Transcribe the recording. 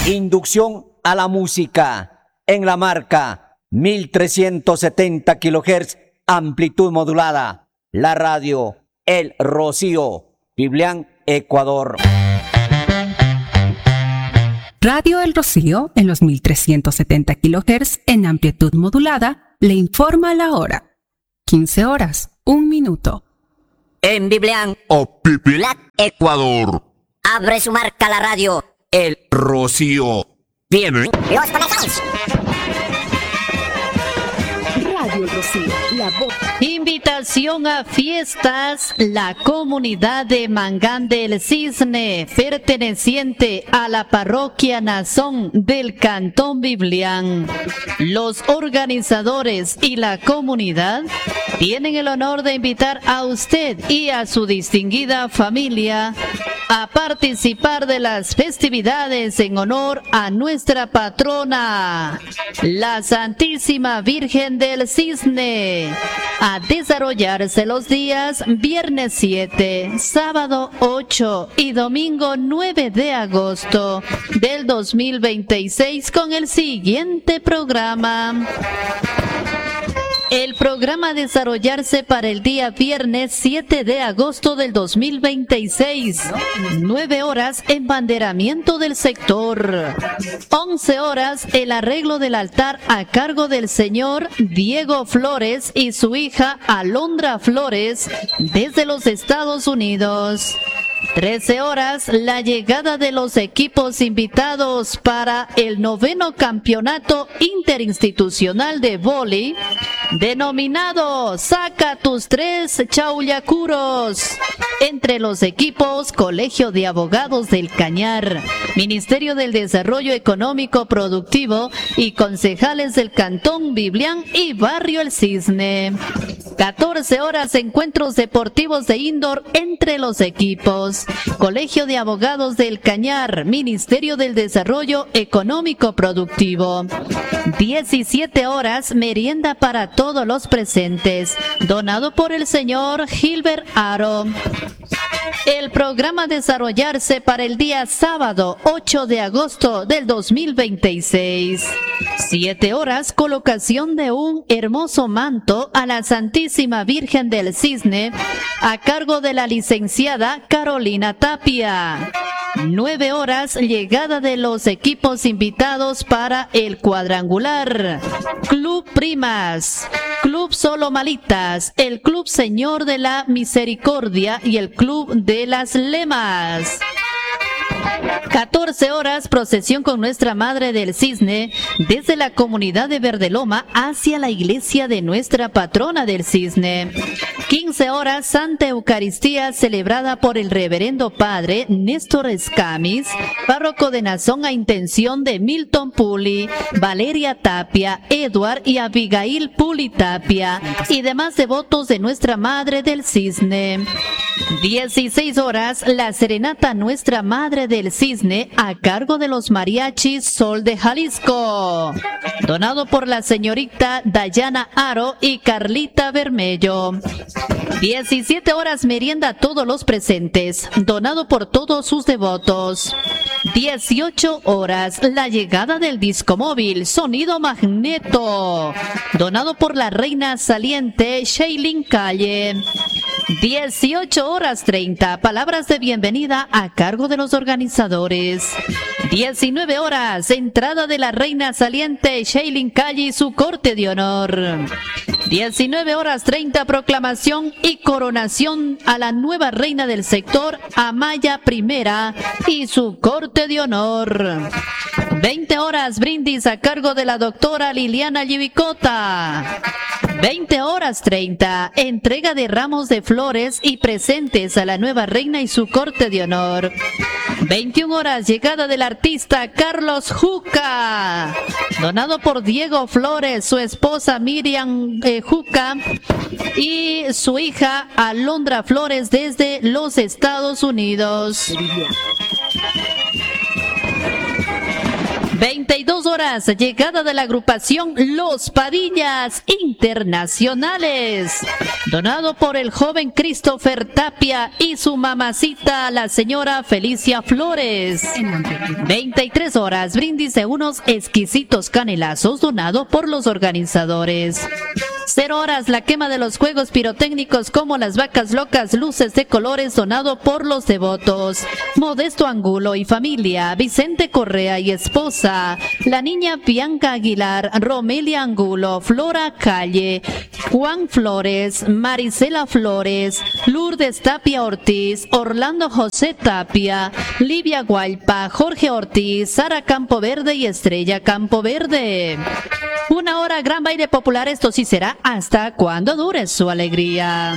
Inducción a la música en la marca 1370 kHz, amplitud modulada. La radio El Rocío, Biblián, Ecuador. Radio El Rocío en los 1370 kHz en amplitud modulada le informa la hora. 15 horas, 1 minuto. En Biblián o Biblián, Ecuador. Abre su marca la radio El Rocío. Vienen los conejos. Radio El Rocío, la voz. Invitación a fiestas. La comunidad de Mangán del Cisne, perteneciente a la parroquia Nazón del Cantón Biblián. Los organizadores y la comunidad tienen el honor de invitar a usted y a su distinguida familia a participar de las festividades en honor a nuestra patrona, la Santísima Virgen del Cisne, a desarrollarse los días viernes 7, sábado 8 y domingo 9 de agosto del 2026 con el siguiente programa. El programa a desarrollarse para el día viernes 7 de agosto del 2026. 9 horas, embanderamiento del sector. 11 horas, el arreglo del altar a cargo del señor Diego Flores y su hija Alondra Flores desde los Estados Unidos. 13 horas, la llegada de los equipos invitados para el 9º campeonato interinstitucional de vóley, denominado Saca tus 3 chaullacuros. Entre los equipos, Colegio de Abogados del Cañar, Ministerio del Desarrollo Económico Productivo y concejales del Cantón Biblián y Barrio El Cisne. 14 horas, encuentros deportivos de indoor entre los equipos. Colegio de Abogados del Cañar, Ministerio del Desarrollo Económico Productivo. 17 horas, merienda para todos los presentes, donado por el señor Gilbert Aro. El programa a desarrollarse para el día sábado 8 de agosto del 2026. 7 horas, colocación de un hermoso manto a la Santísima Virgen del Cisne a cargo de la licenciada Carolina Tapia. 9 horas, llegada de los equipos invitados para el cuadrangular. Club Primas, Club Solo Malitas, el Club Señor de la Misericordia y el Club de las Lemas. 14 horas, procesión con Nuestra Madre del Cisne desde la comunidad de Verdeloma hacia la iglesia de Nuestra Patrona del Cisne. 15 horas, Santa Eucaristía celebrada por el Reverendo Padre Néstor Escamis, párroco de Nazón a intención de Milton Puli, Valeria Tapia, Edward y Abigail Puli Tapia y demás devotos de Nuestra Madre del Cisne. 16 horas, la serenata Nuestra Madre del Cisne a cargo de los mariachis Sol de Jalisco, donado por la señorita Dayana Aro y Carlita Bermello. 17 horas, merienda a todos los presentes, donado por todos sus devotos. 18 horas, la llegada del disco móvil Sonido Magneto, donado por la reina saliente Shailin Calle. 18 horas 30, palabras de bienvenida a cargo de los organizadores. 19 horas, entrada de la reina saliente Shailin Calle y su corte de honor. 19 horas 30, proclamación y coronación a la nueva reina del sector, Amaya I y su corte de honor. 20 horas, brindis a cargo de la doctora Liliana Yivicota. 20 horas 30, entrega de ramos de flores y presentes a la nueva reina y su corte de honor. 21 horas, llegada del artista Carlos Juca, donado por Diego Flores, su esposa Miriam Juca y su hija Alondra Flores desde los Estados Unidos. 22 horas, llegada de la agrupación Los Padillas Internacionales, donado por el joven Christopher Tapia y su mamacita, la señora Felicia Flores. 23 horas, brindis de unos exquisitos canelazos, donado por los organizadores. 0 horas, la quema de los juegos pirotécnicos como las vacas locas, luces de colores, donado por los devotos. Modesto Angulo y familia, Vicente Correa y esposa, la niña Bianca Aguilar, Romelia Angulo, Flora Calle, Juan Flores, Marisela Flores, Lourdes Tapia Ortiz, Orlando José Tapia, Livia Gualpa, Jorge Ortiz, Sara Campoverde y Estrella Campoverde. 1 hora, gran baile popular, esto sí será hasta cuando dure su alegría.